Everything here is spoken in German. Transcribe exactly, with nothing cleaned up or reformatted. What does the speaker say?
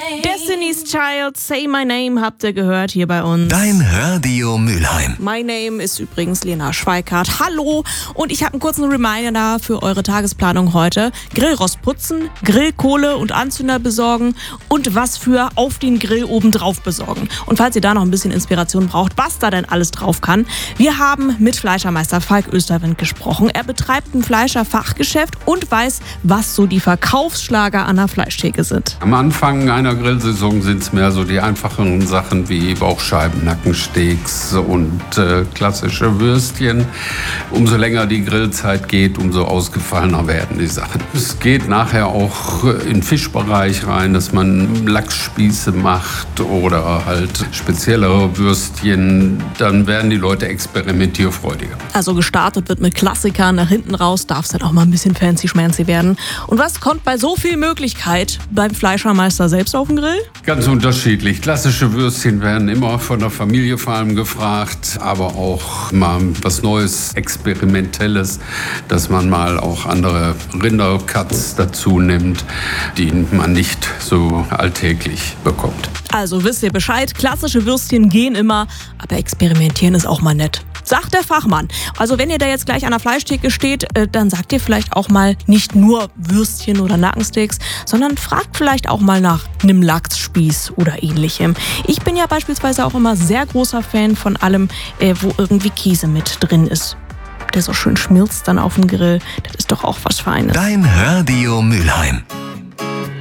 Destiny's Child, Say My Name habt ihr gehört hier bei uns. Dein Radio Mülheim. My Name ist übrigens Lena Schweikart. Hallo, und ich habe einen kurzen Reminder da für eure Tagesplanung heute. Grillrost putzen, Grillkohle und Anzünder besorgen und was für auf den Grill oben drauf besorgen. Und falls ihr da noch ein bisschen Inspiration braucht, was da denn alles drauf kann, wir haben mit Fleischermeister Falk Österwind gesprochen. Er betreibt ein Fleischerfachgeschäft und weiß, was so die Verkaufsschlager an der Fleischtheke sind. Am Anfang einer Grillsaison sind es mehr so die einfacheren Sachen wie Bauchscheiben, Nackensteaks und äh, klassische Würstchen. Umso länger die Grillzeit geht, umso ausgefallener werden die Sachen. Es geht nachher auch in den Fischbereich rein, dass man Lachsspieße macht oder halt speziellere Würstchen. Dann werden die Leute experimentierfreudiger. Also gestartet wird mit Klassikern, nach hinten raus darf es dann auch mal ein bisschen fancy-schmancy werden. Und was kommt bei so viel Möglichkeit beim Fleischermeister selbst auf den Grill? Ganz unterschiedlich. Klassische Würstchen werden immer von der Familie vor allem gefragt, aber auch mal was Neues, Experimentelles, dass man mal auch andere Rindercuts dazu nimmt, die man nicht so alltäglich bekommt. Also wisst ihr Bescheid, klassische Würstchen gehen immer, aber experimentieren ist auch mal nett. Sagt der Fachmann. Also wenn ihr da jetzt gleich an der Fleischtheke steht, dann sagt ihr vielleicht auch mal nicht nur Würstchen oder Nackensteaks, sondern fragt vielleicht auch mal nach einem Lachsspieß oder ähnlichem. Ich bin ja beispielsweise auch immer sehr großer Fan von allem, wo irgendwie Käse mit drin ist. Der so schön schmilzt dann auf dem Grill. Das ist doch auch was Feines. Dein Radio Mülheim.